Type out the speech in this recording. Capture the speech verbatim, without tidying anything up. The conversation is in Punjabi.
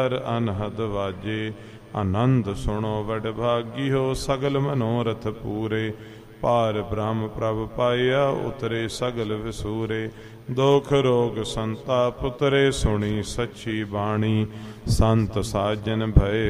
ਅਨਹਦ ਵਾਜੇ। ਆਨੰਦ ਸੁਣੋ ਵਡ ਭਾਗੀਓ, ਸਗਲ ਮਨੋਰਥ ਪੂਰੇ। ਭਾਰ ਬ੍ਰਹਮ ਪ੍ਰਭ ਪਾਇਆ, ਉਤਰੇ ਸਗਲ ਵਿਸੂਰੇ। ਦੁਖ ਰੋਗ ਸੰਤਾਪ ਉਤਰੇ, ਸੁਣੀ ਸੱਚੀ ਬਾਣੀ। ਸੰਤ ਸਾਜਨ ਭਏ